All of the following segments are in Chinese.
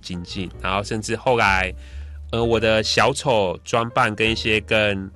精进，然后甚至后来，我的小丑装扮跟一些更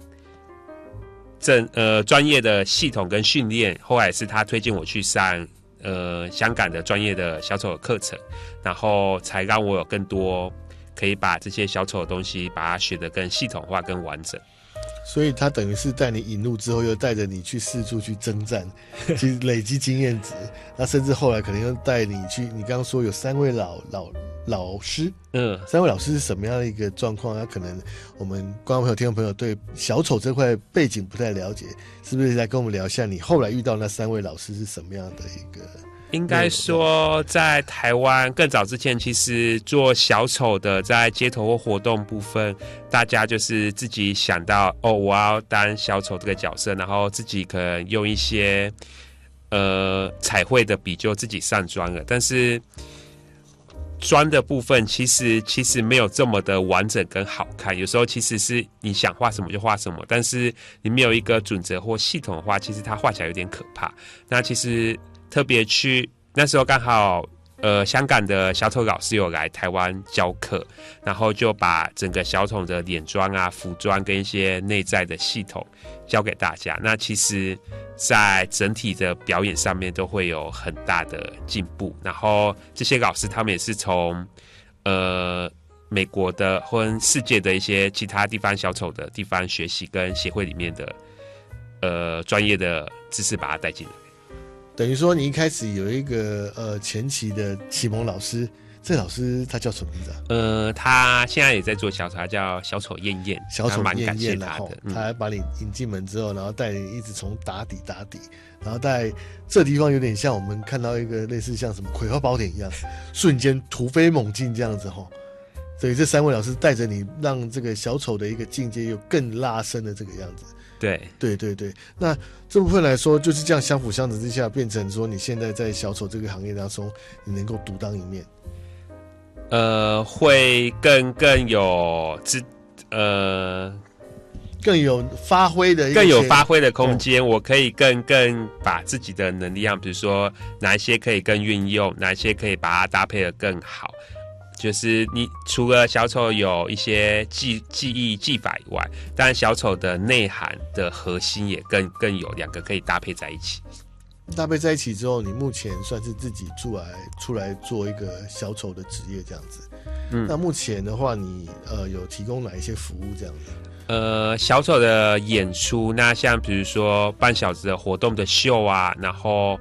专业的系统跟训练，后来是他推荐我去上香港的专业的小丑的课程，然后才让我有更多可以把这些小丑的东西把它学得更系统化、更完整。 所以他等于是带你引路之后，又带着你去四处去征战，去累积经验值。那甚至后来可能又带你去，你刚刚说有3位老师，3位老师是什么样的一个状况？那可能我们观众朋友、听众朋友对小丑这块背景不太了解，是不是来跟我们聊一下你后来遇到那3位老师是什么样的一个？ 应该说，在台湾更早之前，其实做小丑的在街头或活动部分，大家就是自己想到我要当小丑这个角色，然后自己可能用一些彩绘的笔就自己上妆了。但是妆的部分其实没有这么的完整跟好看，有时候其实是你想画什么就画什么，但是你没有一个准则或系统的话，其实它画起来有点可怕。那其实特别去那时候刚好香港的小丑老师有来台湾教课，然后就把整个小丑的脸妆啊、服装跟一些内在的系统教给大家。那其实在整体的表演上面都会有很大的进步，然后这些老师他们也是从美国的或世界的一些其他地方小丑的地方学习跟协会里面的专业的知识把它带进来。 等于说你一开始有一个前期的启蒙老师，这老师他叫什么名字啊？ 他现在也在做小丑，他叫小丑燕燕， 小丑蛮感谢燕燕， 他的。 他还把你引进门之后，然后带你一直从打底，然后在这地方有点像我们看到一个类似像什么葵花宝典一样，瞬间突飞猛进这样子哈。所以这3位老师带着你，让这个小丑的一个境界有更拉伸的这个样子。对，那这部分来说就是这样相辅相成之下，变成说你现在在小丑这个行业当中，你能够独当一面。 会更有更有发挥的空间，我可以更把自己的能力比如说哪一些可以更运用，哪一些可以把它搭配得更好。就是你除了小丑有一些技艺技法以外，当然小丑的内涵的核心也更有2个可以搭配在一起。 搭配在一起之后，你目前算是自己出来做一个小丑的职业这样子。那目前的话，你有提供哪一些服务这样子？ 小丑的演出，那像比如说半小时的活动的秀啊，然后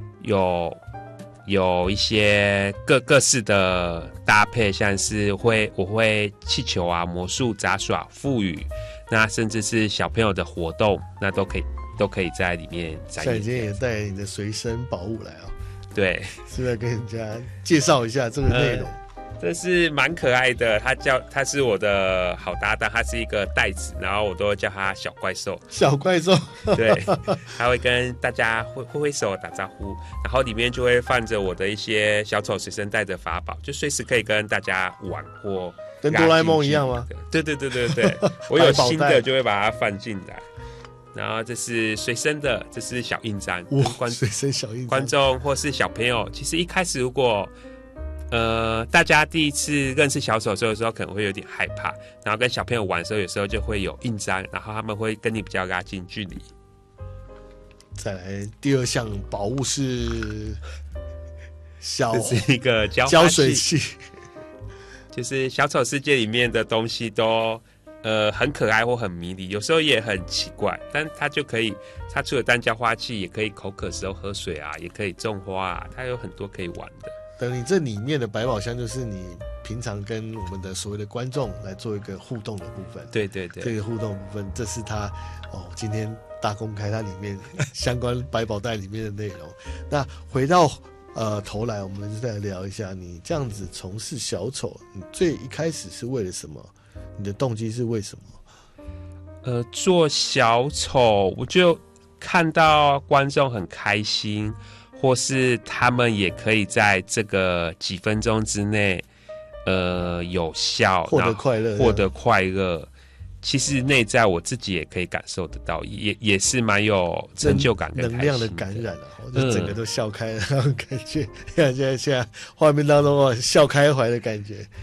有一些各式的搭配，像是我会气球啊、魔术、杂耍、腹语，那甚至是小朋友的活动，那都可以在里面展演。 今天也带你的随身宝物来哦。 对， 是不是跟人家介绍一下这个内容？ 这是蛮可爱的，他是我的好搭档，他是一个袋子，然后我都叫他小怪兽。 小怪兽， 对，他会跟大家挥手打招呼，然后里面就会放着我的一些小丑随身带的法宝，就随时可以跟大家玩或跟哆啦 A 梦一样吗？ 对，我有新的就会把它放进来。然后这是随身的，这是小印章， 随身小印章， 观众或是小朋友，其实一开始如果大家第一次认识小丑的时候可能会有点害怕，然后跟小朋友玩的时候，有时候就会有印章，然后他们会跟你比较拉近距离。 再来第2项宝物是这是一个胶水器， 就是小丑世界里面的东西都很可爱或很迷离，有时候也很奇怪，但它就可以，它除了当浇花器，也可以口渴时候喝水啊，也可以种花啊，它有很多可以玩的。 等你这里面的百宝箱就是你平常跟我们的所谓的观众来做一个互动的部分。 对， 这个互动部分，这是他今天大公开它里面相关百宝袋里面的内容。那回到头来，我们就再聊一下，你这样子从事小丑，你最一开始是为了什么？你的动机是为什么？ 做小丑，我就看到观众很开心，或是他们也可以在这个几分钟之内，有效获得快乐。 其实内在我自己也可以感受得到，也是蛮有成就感跟能量的感染啊，我就整个都笑开了那种感觉。现在画面当中笑开怀的感觉，